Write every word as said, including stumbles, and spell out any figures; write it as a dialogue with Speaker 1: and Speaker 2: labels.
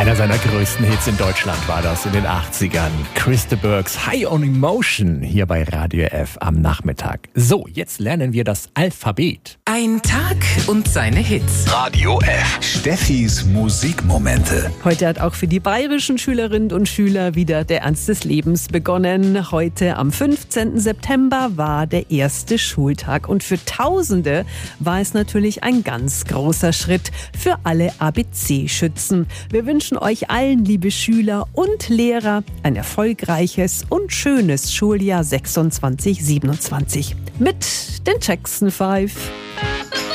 Speaker 1: Einer seiner größten Hits in Deutschland war das in den achtzigern. Chris de Burghs High on Emotion hier bei Radio F am Nachmittag. So, jetzt lernen wir das Alphabet.
Speaker 2: Ein Tag und seine Hits.
Speaker 3: Radio F. Steffis Musikmomente.
Speaker 4: Heute hat auch für die bayerischen Schülerinnen und Schüler wieder der Ernst des Lebens begonnen. Heute am fünfzehnten September war der erste Schultag und für Tausende war es natürlich ein ganz großer Schritt für alle A B C-Schützen. Wir wünschen euch allen, liebe Schüler und Lehrer, ein erfolgreiches und schönes Schuljahr sechsundzwanzig siebenundzwanzig mit den Jackson Five.